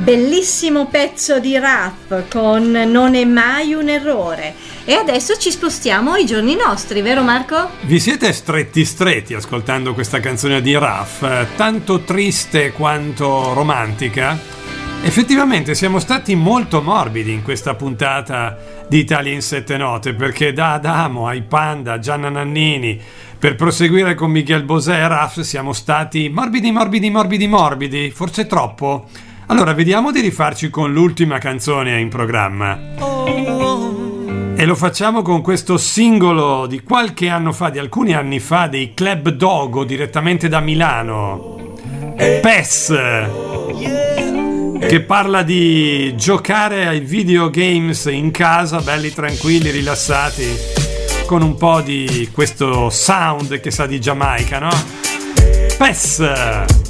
Bellissimo pezzo di rap con Non è mai un errore. E adesso ci spostiamo ai giorni nostri, vero Marco? Vi siete stretti ascoltando questa canzone di Raf, tanto triste quanto romantica? Effettivamente siamo stati molto morbidi in questa puntata di Italia in 7 note, perché da Adamo ai Panda, Gianna Nannini, per proseguire con Miguel Bosé e Raf siamo stati morbidi, forse troppo. Allora vediamo di rifarci con l'ultima canzone in programma. E lo facciamo con questo singolo di qualche anno fa, di alcuni anni fa, dei Club Dogo, direttamente da Milano. PES, che parla di giocare ai videogames in casa, belli tranquilli, rilassati, con un po' di questo sound che sa di Giamaica, no? PES!